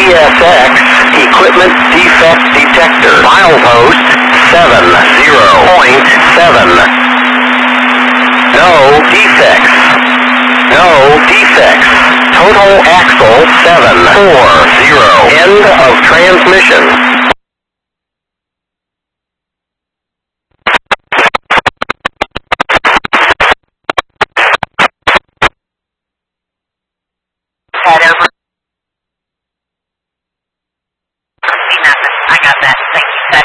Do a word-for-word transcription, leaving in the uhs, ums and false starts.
S X Equipment Defect Detector. Milepost seven zero point seven. No defects. No defects. Total axle seven four zero. End of transmission.